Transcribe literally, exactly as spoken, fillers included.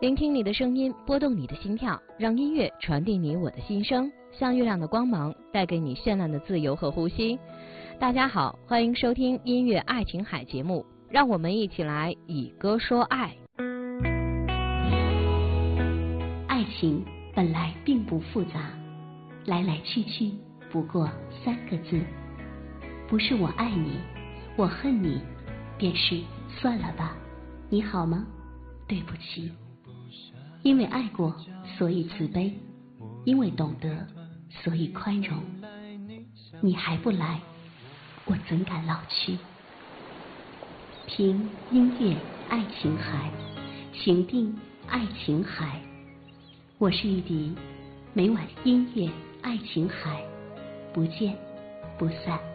聆听你的声音，拨动你的心跳，让音乐传递你我的心声，像月亮的光芒，带给你绚烂的自由和呼吸。大家好，欢迎收听音乐爱琴海节目，让我们一起来以歌说爱。 爱情本来并不复杂，来来去去不过三个字，不是我爱你，我恨你，便是算了吧，你好吗？对不起。因为爱过，所以慈悲；因为懂得，所以宽容。你还不来，我怎敢老去？凭音乐爱琴海，情定爱琴海。我是玉笛，每晚音乐爱琴海，不见不散。